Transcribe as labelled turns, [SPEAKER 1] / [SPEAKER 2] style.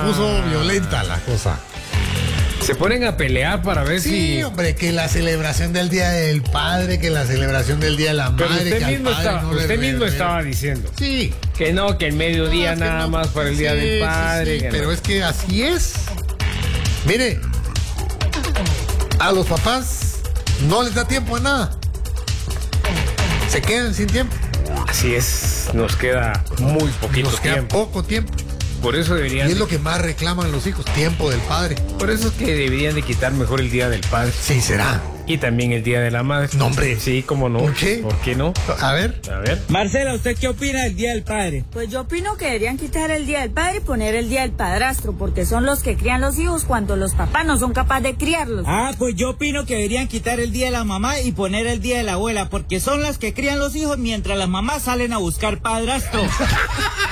[SPEAKER 1] puso violenta la cosa.
[SPEAKER 2] Se ponen a pelear para ver si...
[SPEAKER 1] Sí, hombre, que la celebración del Día del Padre, que la celebración del Día de la Madre.
[SPEAKER 2] Pero usted
[SPEAKER 1] que
[SPEAKER 2] mismo,
[SPEAKER 1] al padre
[SPEAKER 2] estaba,
[SPEAKER 1] no le
[SPEAKER 2] usted mismo
[SPEAKER 1] revelan.
[SPEAKER 2] estaba diciendo.
[SPEAKER 1] Sí.
[SPEAKER 2] Que no, que el mediodía
[SPEAKER 1] No, es que
[SPEAKER 2] nada
[SPEAKER 1] no.
[SPEAKER 2] más para el Día del
[SPEAKER 1] Sí,
[SPEAKER 2] Padre.
[SPEAKER 1] sí,
[SPEAKER 2] que
[SPEAKER 1] pero
[SPEAKER 2] no.
[SPEAKER 1] es que así es. Mire, a los papás no les da tiempo a nada. Se quedan sin tiempo.
[SPEAKER 2] Así es, nos queda muy poquito
[SPEAKER 1] Nos queda
[SPEAKER 2] tiempo.
[SPEAKER 1] poco tiempo.
[SPEAKER 2] Por eso deberían...
[SPEAKER 1] Y es lo que más reclaman los hijos, tiempo del padre.
[SPEAKER 2] Por eso es que deberían de quitar mejor el Día del Padre.
[SPEAKER 1] Sí, será.
[SPEAKER 2] Y también el Día de la Madre.
[SPEAKER 1] No, hombre.
[SPEAKER 2] Sí, cómo no.
[SPEAKER 1] ¿Por qué?
[SPEAKER 2] ¿Por qué no?
[SPEAKER 1] A ver.
[SPEAKER 2] A ver.
[SPEAKER 3] Marcela, ¿usted qué opina del Día del Padre?
[SPEAKER 4] Pues yo opino que deberían quitar el Día del Padre y poner el Día del Padrastro, porque son los que crían los hijos cuando los papás no son capaces de criarlos.
[SPEAKER 3] Ah, pues yo opino que deberían quitar el Día de la Mamá y poner el Día de la Abuela, porque son las que crían los hijos mientras las mamás salen a buscar padrastro.